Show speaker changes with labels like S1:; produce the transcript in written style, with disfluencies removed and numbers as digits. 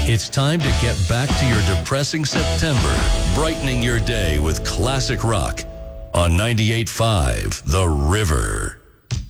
S1: It's time to get back to your depressing September, brightening your day with classic rock on 98.5 The River.